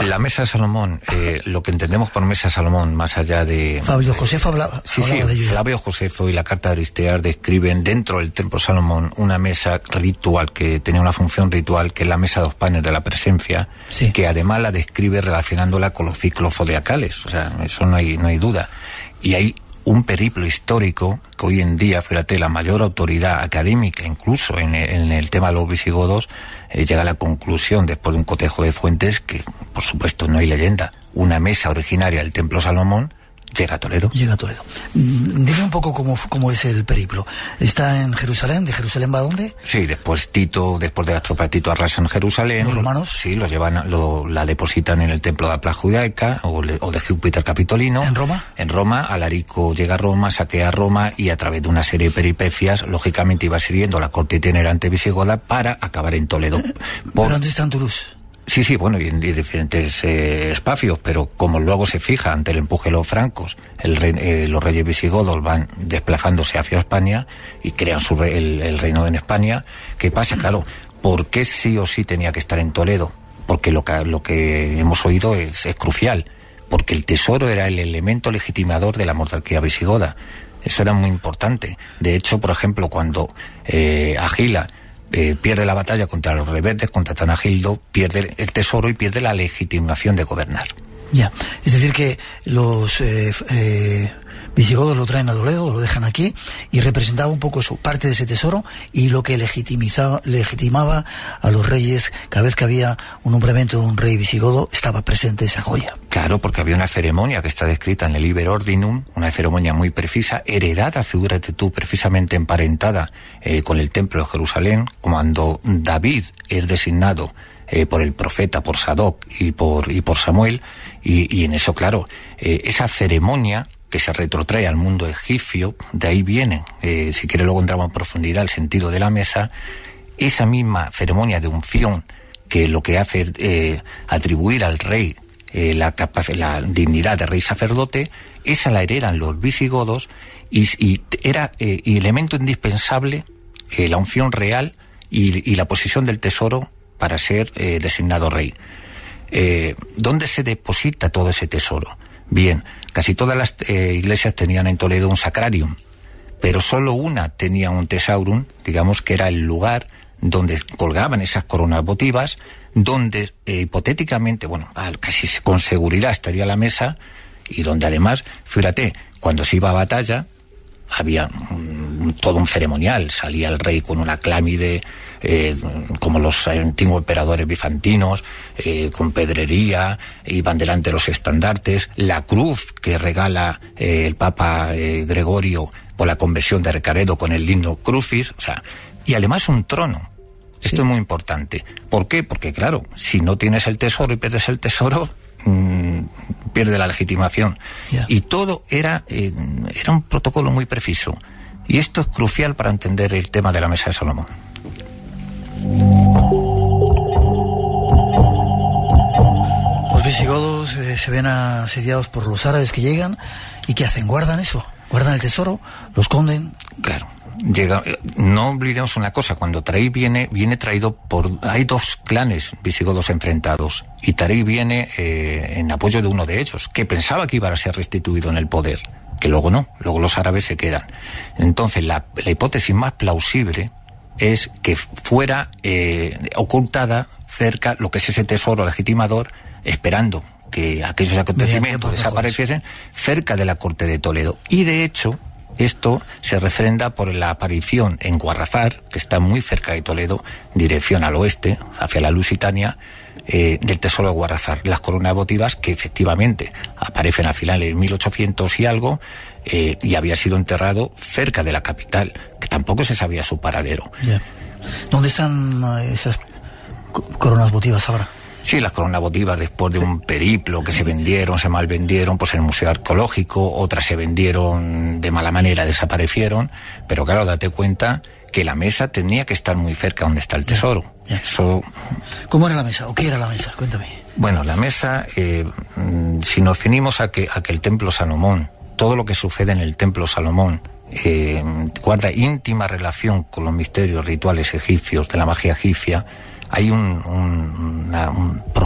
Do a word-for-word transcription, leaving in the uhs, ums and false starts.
La mesa de Salomón, eh, lo que entendemos por mesa de Salomón, más allá de... Flavio Josefo hablaba, sí, hablaba sí, de ello. Flavio Josefo y la carta de Aristeas describen dentro del templo de Salomón una mesa ritual que tenía una función ritual, que es la mesa de los panes de la presencia, sí. que además la describe relacionándola con los ciclos zodiacales, o sea, eso no hay, no hay duda. Y hay un periplo histórico que hoy en día, fíjate, la mayor autoridad académica, incluso en el, en el tema de los visigodos, eh, llega a la conclusión, después de un cotejo de fuentes, que por supuesto no hay leyenda. Una mesa originaria del Templo Salomón llega a Toledo. Llega a Toledo. Dime un poco cómo, cómo es el periplo. ¿Está en Jerusalén? ¿De Jerusalén va a dónde? Sí, después Tito, después de las tropas de Tito arrasan Jerusalén. ¿Los romanos? Sí, lo llevan, lo, la depositan en el templo de la Plaza Judaica o, le, o de Júpiter Capitolino. ¿En Roma? En Roma, Alarico llega a Roma, saquea Roma y a través de una serie de peripecias, lógicamente iba sirviendo la corte itinerante visigoda para acabar en Toledo. Por... ¿Pero antes está en Toulouse? Sí, sí, bueno, y en diferentes eh, espacios, pero como luego se fija ante el empuje de los francos, el rey, eh, los reyes visigodos van desplazándose hacia España y crean su re, el, el reino en España. ¿Qué pasa? Claro, ¿por qué sí o sí tenía que estar en Toledo? Porque lo que, lo que hemos oído es, es crucial, porque el tesoro era el elemento legitimador de la monarquía visigoda. Eso era muy importante. De hecho, por ejemplo, cuando eh, Agila Eh, pierde la batalla contra los rebeldes, contra Tanagildo, pierde el tesoro y pierde la legitimación de gobernar. Ya, es decir que los eh, eh, visigodos lo traen a Toledo, lo dejan aquí y representaba un poco eso, parte de ese tesoro y lo que legitimizaba, legitimaba a los reyes. Cada vez que había un nombramiento de un rey visigodo estaba presente esa joya. Claro, porque había una ceremonia que está descrita en el Liber Ordinum, una ceremonia muy precisa, heredada, figúrate tú, precisamente emparentada eh, con el templo de Jerusalén, cuando David es designado eh, por el profeta, por Sadoc y por, y por Samuel, y, y en eso, claro, eh, esa ceremonia que se retrotrae al mundo egipcio, de ahí viene, eh, si quiere luego entramos en profundidad, el sentido de la mesa, esa misma ceremonia de unción que lo que hace es eh, atribuir al rey eh, la, la dignidad de rey sacerdote, esa la heredan los visigodos y, y era eh, y elemento indispensable eh, la unción real y, y la posesión del tesoro para ser eh, designado rey. Eh, ¿Dónde se deposita todo ese tesoro? Bien, casi todas las eh, iglesias tenían en Toledo un sacrarium, pero solo una tenía un tesaurum, digamos que era el lugar donde colgaban esas coronas votivas, donde eh, hipotéticamente, bueno, casi con seguridad estaría la mesa, y donde además, fíjate, cuando se iba a batalla, había um, todo un ceremonial, salía el rey con una clámide, eh, como los antiguos emperadores bizantinos, eh, con pedrería, iban delante los estandartes, la cruz que regala eh, el Papa eh, Gregorio por la conversión de Recaredo con el lindo Crucis, o sea, y además un trono. Esto sí. Es muy importante. ¿Por qué? Porque claro, si no tienes el tesoro y pierdes el tesoro, mmm, pierde la legitimación. Yeah. Y todo era, eh, era un protocolo muy preciso. Y esto es crucial para entender el tema de la mesa de Salomón. Los visigodos eh, se ven asediados por los árabes que llegan. ¿Y qué hacen? ¿Guardan eso? ¿Guardan el tesoro? ¿Lo esconden? Claro. Llega, no olvidemos una cosa, cuando Tarai viene, viene traído por... Hay dos clanes visigodos enfrentados, y Tarai viene eh, en apoyo de uno de ellos, que pensaba que iba a ser restituido en el poder, que luego no, luego los árabes se quedan. Entonces, la, la hipótesis más plausible es que fuera eh, ocultada cerca lo que es ese tesoro legitimador, esperando que aquellos acontecimientos desapareciesen cerca de la corte de Toledo. Y de hecho, esto se refrenda por la aparición en Guarrafar, que está muy cerca de Toledo, dirección al oeste, hacia la Lusitania, eh, del tesoro de Guarrafar. Las coronas votivas que efectivamente aparecen a finales de mil ochocientos y algo, eh, y había sido enterrado cerca de la capital, que tampoco se sabía su paradero. Yeah. ¿Dónde están esas coronas votivas ahora? Sí, las coronas votivas, después de un periplo que se vendieron, se malvendieron, pues en el Museo Arqueológico, otras se vendieron de mala manera, desaparecieron, pero claro, date cuenta que la mesa tenía que estar muy cerca donde está el tesoro. Ya, ya. Eso... ¿Cómo era la mesa? ¿O qué era la mesa? Cuéntame. Bueno, la mesa, eh, si nos ceñimos a que, a que el Templo Salomón, todo lo que sucede en el Templo Salomón, eh, guarda íntima relación con los misterios rituales egipcios, de la magia egipcia, hay un, un, una, un